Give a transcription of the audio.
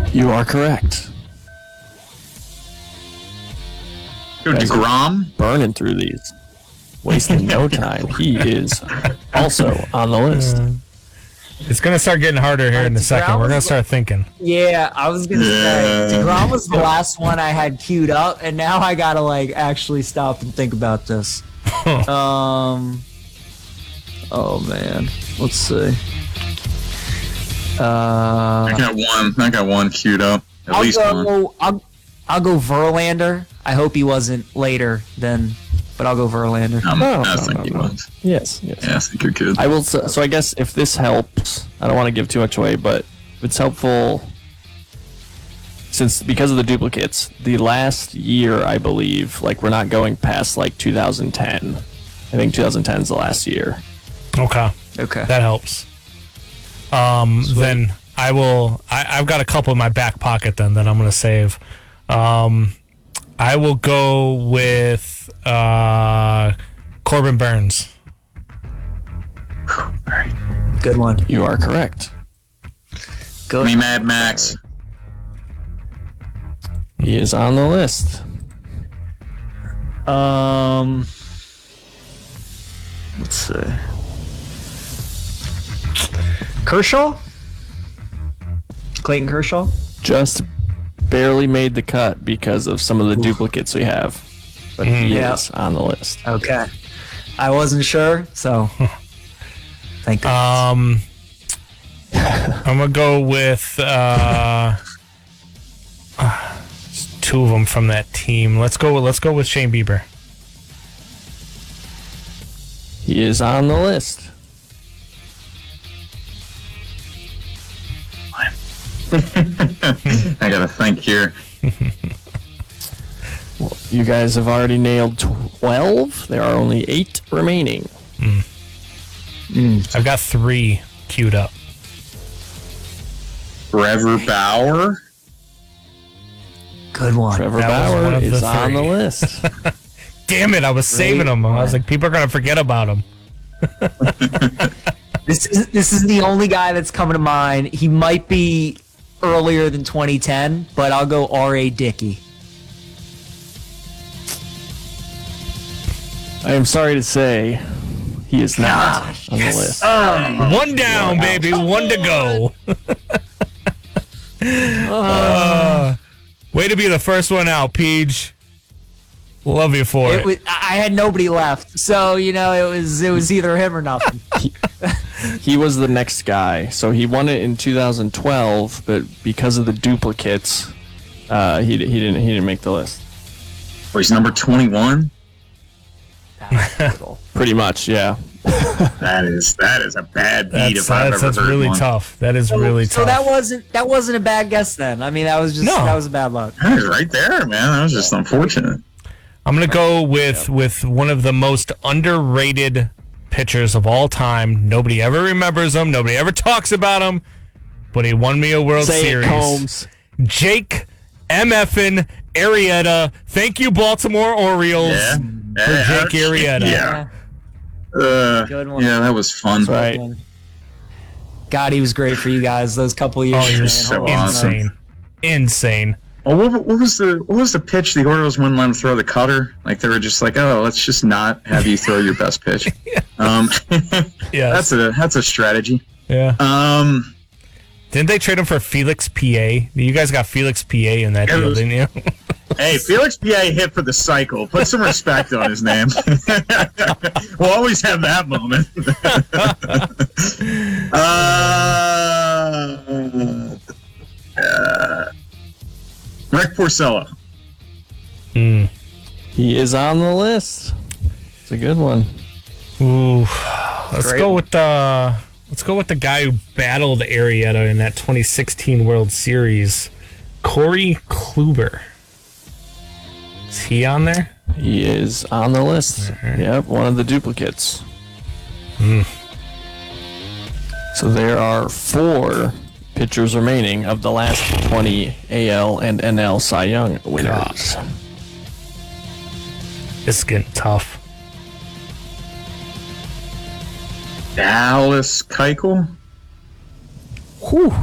You are correct. DeGrom? Burning through these. Wasting no time. He is also on the list. It's going to start getting harder here in a second. We're going to start thinking. Yeah, I was going to say, DeGrom was the last one I had queued up, and now I got to, actually stop and think about this. Oh, man. Let's see. I got one queued up. At least one. I'll go Verlander. I hope he wasn't later then, but I'll go Verlander. I think he was. Yes. Yeah, I think you're good. I will. So I guess if this helps, I don't want to give too much away, but if it's helpful, because of the duplicates, the last year I believe, we're not going past 2010. I think 2010 is the last year. Okay. That helps. Then I will. I've got a couple in my back pocket then that I'm going to save. I will go with Corbin Burns. All right. Good one. You are correct. Good. Me, Mad Max. He is on the list. Let's see. Kershaw? Clayton Kershaw? Just barely made the cut because of some of the duplicates we have. But he is on the list. Okay. I wasn't sure, so thank you. I'm gonna go with two of them from that team. Let's go with Shane Bieber. He is on the list. I gotta think here. Well, you guys have already nailed 12. There are only 8 remaining. I've got 3 queued up. Trevor Bauer. Good one. Trevor That was one Bauer of the is on the 3. list. Damn it! I was saving him. I was like, people are gonna forget about him. This is the only guy that's coming to mind. He might be earlier than 2010, but I'll go R.A. Dickey. I am sorry to say, he is not on the list. One down, baby. One to go. Way to be the first one out, Peach. Love you for it. I had nobody left, so it was either him or nothing. He was the next guy. So he won it in 2012, but because of the duplicates, he didn't make the list. Oh, he's number 21. Pretty much, yeah. That is a bad beat if I've ever That's heard really one. tough. That is really So tough. that wasn't a bad guess then. I mean, that was a bad luck. That was right there, man. That was just unfortunate. I'm going to go with one of the most underrated pitchers of all time. Nobody ever remembers him. Nobody ever talks about him. But he won me a World Series. Combs. Jake MFN Arrieta. Thank you, Baltimore Orioles, for Jake Arrieta. Yeah. Good one. Yeah, that was fun. That's right. God, he was great for you guys those couple of years. Oh, he was so insane. Oh, what was the pitch the Orioles wouldn't let him throw the cutter? Like they were just like, oh, let's just not have you throw your best pitch. Yes. That's a strategy. Yeah. Didn't they trade him for Felix PA? You guys got Felix PA in that deal, didn't you? Hey, Felix PA hit for the cycle. Put some respect on his name. We'll always have that moment. Rick Porcello. He is on the list. It's a good one. Ooh, let's go with the guy who battled Arrieta in that 2016 World Series, Corey Kluber. Is he on there? He is on the list. Yep, one of the duplicates. So there are 4 pitchers remaining of the last 20 AL and NL Cy Young winners. It's getting tough. Dallas Keuchel. Whew.